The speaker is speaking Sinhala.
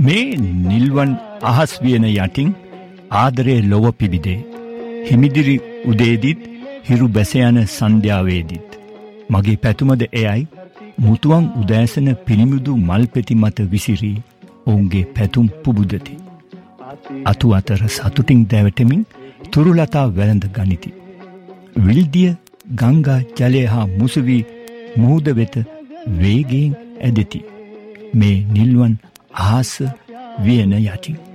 මේ නිල්වන් අහස් වියන යටින් ආදරේ ලොව පිබිදේ. හිමිදිරි උදේදිත් හිරු බැස යන සන්ධ්‍යාවේදිත් මගේ පැතුමද එයයි මුතුවන් උදෑසන පිළිමුදු මල්පෙති මත විසිරී ඔවුන්ගේ පැතුම් පුබුදති. අතු අතර සතුටින් දැවටමින් තුරුලතා වැළඳ ගනිති. විල්දිය ගංගා ජලය හා මුසුවී මුහුද වෙත වේගයෙන් ඇදෙති. මේ නිල්වන් අහස වියන යටින්